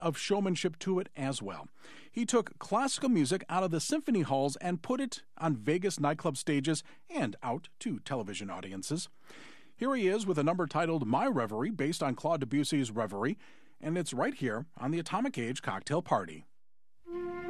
of showmanship to it as well. He took classical music out of the symphony halls and put it on Vegas nightclub stages and out to television audiences. Here he is with a number titled My Reverie, based on Claude Debussy's Reverie, and it's right here on the Atomic Age Cocktail Party.